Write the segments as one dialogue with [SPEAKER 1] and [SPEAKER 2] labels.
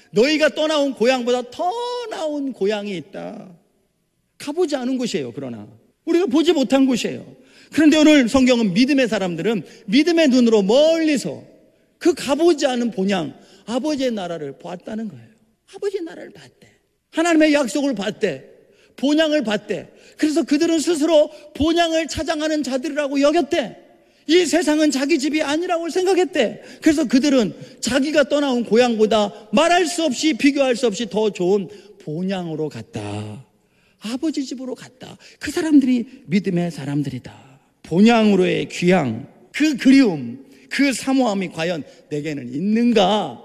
[SPEAKER 1] 너희가 떠나온 고향보다 더 나은 고향이 있다. 가보지 않은 곳이에요. 그러나 우리가 보지 못한 곳이에요. 그런데 오늘 성경은 믿음의 사람들은 믿음의 눈으로 멀리서 그 가보지 않은 본향, 아버지의 나라를 보았다는 거예요. 아버지의 나라를 봤대. 하나님의 약속을 봤대. 본향을 봤대. 그래서 그들은 스스로 본향을 찾아가는 자들이라고 여겼대. 이 세상은 자기 집이 아니라고 생각했대. 그래서 그들은 자기가 떠나온 고향보다 말할 수 없이, 비교할 수 없이 더 좋은 본향으로 갔다. 아버지 집으로 갔다. 그 사람들이 믿음의 사람들이다. 본향으로의 귀향, 그 그리움, 그 사모함이 과연 내게는 있는가?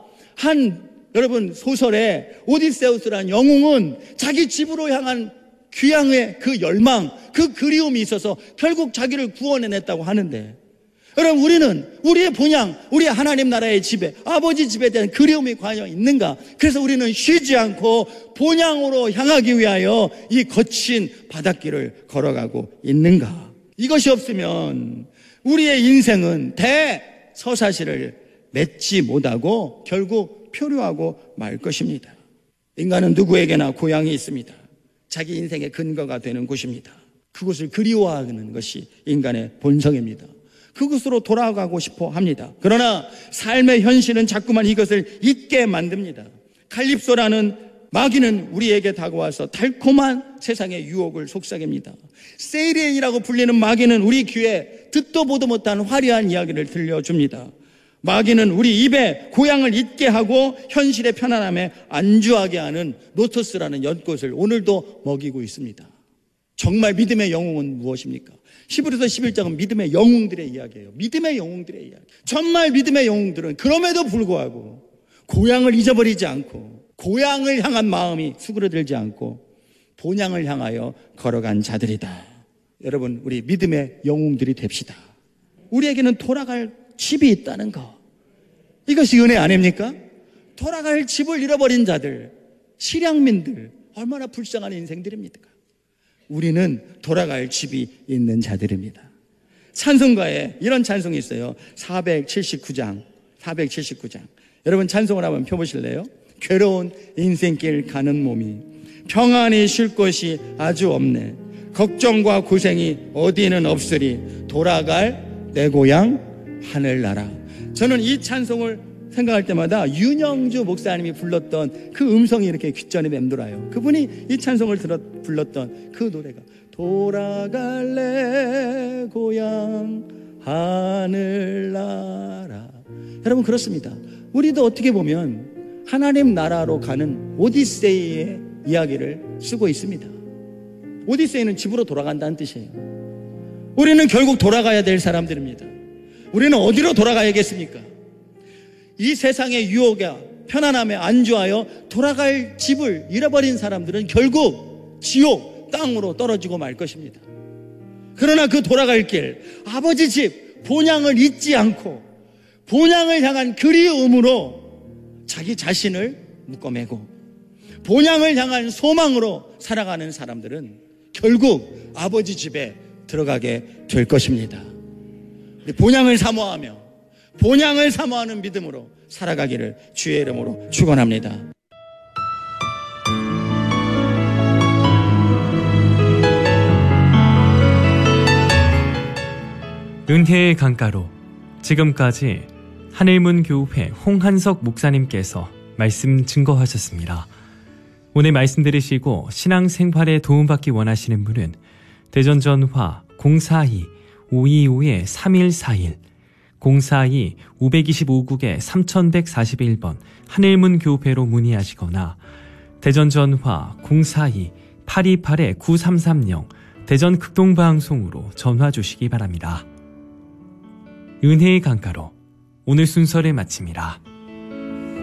[SPEAKER 1] 여러분 소설에 오디세우스라는 영웅은 자기 집으로 향한 귀향의 그 열망, 그 그리움이 있어서 결국 자기를 구원해냈다고 하는데, 여러분 우리는 우리의 본향, 우리의 하나님 나라의 집에, 아버지 집에 대한 그리움이 과연 있는가? 그래서 우리는 쉬지 않고 본향으로 향하기 위하여 이 거친 바닷길을 걸어가고 있는가? 이것이 없으면 우리의 인생은 대서사시를 맺지 못하고 결국 표류하고 말 것입니다. 인간은 누구에게나 고향이 있습니다. 자기 인생의 근거가 되는 곳입니다. 그곳을 그리워하는 것이 인간의 본성입니다. 그곳으로 돌아가고 싶어 합니다. 그러나 삶의 현실은 자꾸만 이것을 잊게 만듭니다. 칼립소라는 마귀는 우리에게 다가와서 달콤한 세상의 유혹을 속삭입니다. 세이렌이라고 불리는 마귀는 우리 귀에 듣도 보도 못한 화려한 이야기를 들려줍니다. 마귀는 우리 입에 고향을 잊게 하고 현실의 편안함에 안주하게 하는 노토스라는 연꽃을 오늘도 먹이고 있습니다. 정말 믿음의 영웅은 무엇입니까? 히브리서 11장은 믿음의 영웅들의 이야기예요. 믿음의 영웅들의 이야기. 정말 믿음의 영웅들은 그럼에도 불구하고 고향을 잊어버리지 않고, 고향을 향한 마음이 수그러들지 않고 본향을 향하여 걸어간 자들이다. 여러분, 우리 믿음의 영웅들이 됩시다. 우리에게는 돌아갈 집이 있다는 거, 이것이 은혜 아닙니까? 돌아갈 집을 잃어버린 자들, 실향민들, 얼마나 불쌍한 인생들입니까? 우리는 돌아갈 집이 있는 자들입니다. 찬송가에 이런 찬송이 있어요. 479장. 여러분 찬송을 한번 펴보실래요? 괴로운 인생길 가는 몸이 평안히 쉴 곳이 아주 없네. 걱정과 고생이 어디는 없으리. 돌아갈 내 고향 하늘나라. 저는 이 찬송을 생각할 때마다 윤영주 목사님이 불렀던 그 음성이 이렇게 귓전에 맴돌아요. 그분이 이 찬송을 불렀던 그 노래가 돌아갈래 고향 하늘나라. 여러분 그렇습니다. 우리도 어떻게 보면 하나님 나라로 가는 오디세이의 이야기를 쓰고 있습니다. 오디세이는 집으로 돌아간다는 뜻이에요. 우리는 결국 돌아가야 될 사람들입니다. 우리는 어디로 돌아가야겠습니까? 이 세상의 유혹에 편안함에 안주하여 돌아갈 집을 잃어버린 사람들은 결국 지옥 땅으로 떨어지고 말 것입니다. 그러나 그 돌아갈 길, 아버지 집 본향을 잊지 않고 본향을 향한 그리움으로 자기 자신을 묶어매고 본향을 향한 소망으로 살아가는 사람들은 결국 아버지 집에 들어가게 될 것입니다. 본향을 사모하며 본향을 사모하는 믿음으로 살아가기를 주의 이름으로 축원합니다.
[SPEAKER 2] 은혜의 강가로 지금까지 하늘문교회 홍한석 목사님께서 말씀 증거하셨습니다. 오늘 말씀 들으시고 신앙생활에 도움받기 원하시는 분은 대전전화 042-525-3141 042-525국에 3141번 하늘문교회로 문의하시거나 대전전화 042-828-9330 대전극동방송으로 전화 주시기 바랍니다. 은혜의 강가로 오늘 순서를 마칩니다.